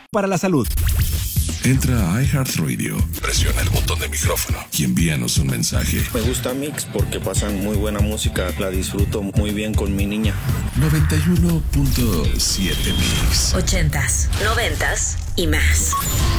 para la salud. Entra a iHeartRadio, presiona el botón de micrófono y envíanos un mensaje. Me gusta Mix porque pasan muy buena música, la disfruto muy bien con mi niña. 91.7 Mix. 80s, 90s y más.